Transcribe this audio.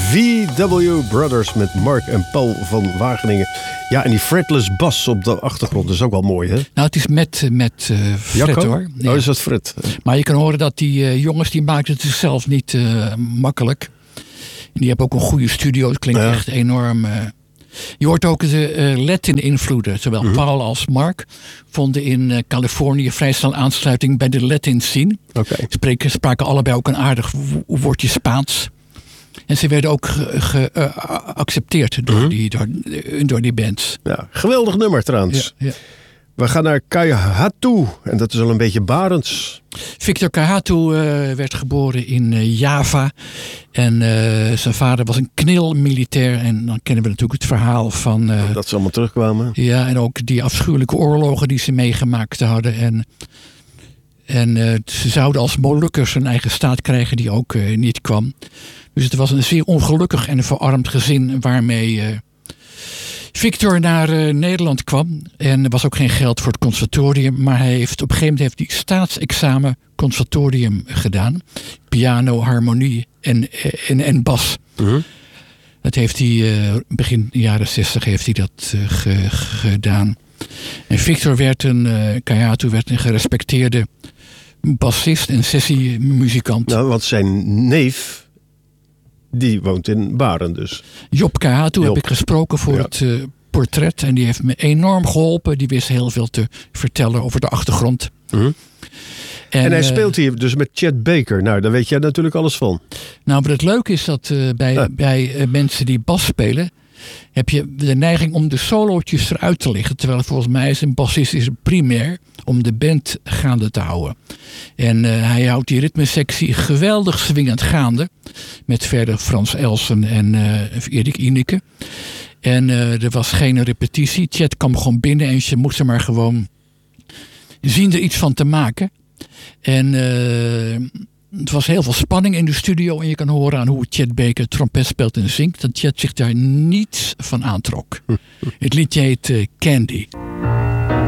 VW Brothers met Mark en Paul van Wageningen. Ja, en die fretless bas op de achtergrond is ook wel mooi, hè? Nou, het is met Fred, Jacco? hoor. Ja. Oh, is dat Fred? Maar je kan horen dat die jongens, die maakten het zichzelf niet makkelijk. Die hebben ook een goede studio. Het klinkt echt enorm... Je hoort ook de Latin-invloeden. Zowel Paul als Mark vonden in Californië vrij snel aansluiting bij de Latin-scene. Spraken allebei ook een aardig woordje Spaans. En ze werden ook geaccepteerd door die bands. Ja, geweldig nummer trouwens. Ja. We gaan naar Kaihatu. En dat is al een beetje Barends. Victor Kaihatu werd geboren in Java. En zijn vader was een knil-militair. En dan kennen we natuurlijk het verhaal van... dat ze allemaal terugkwamen. Ja, en ook die afschuwelijke oorlogen die ze meegemaakt hadden. En ze zouden als Molukkers een eigen staat krijgen die ook niet kwam. Dus het was een zeer ongelukkig en verarmd gezin waarmee Victor naar Nederland kwam. En er was ook geen geld voor het conservatorium. Maar hij heeft op een gegeven moment heeft hij staatsexamen conservatorium gedaan. Piano, harmonie en bas. Dat heeft hij begin jaren 60 heeft hij dat gedaan. En Victor Kaihatu werd een gerespecteerde bassist en sessiemuzikant. Nou, want zijn neef, die woont in Baren dus. Job Kaihatu heb ik gesproken voor het portret. En die heeft me enorm geholpen. Die wist heel veel te vertellen over de achtergrond. En hij speelt hier dus met Chet Baker. Nou, daar weet jij natuurlijk alles van. Nou, wat het leuke is dat bij mensen die bas spelen... heb je de neiging om de solootjes eruit te liggen. Terwijl volgens mij is een bassist primair om de band gaande te houden. En hij houdt die ritmesectie geweldig swingend gaande. Met verder Frans Elsen en Erik Ineke. En er was geen repetitie. Chet kwam gewoon binnen en je moest er maar gewoon zien er iets van te maken. En het was heel veel spanning in de studio. En je kan horen aan hoe Chet Baker trompet speelt en zingt. Dat Chet zich daar niets van aantrok. Het liedje heet Candy.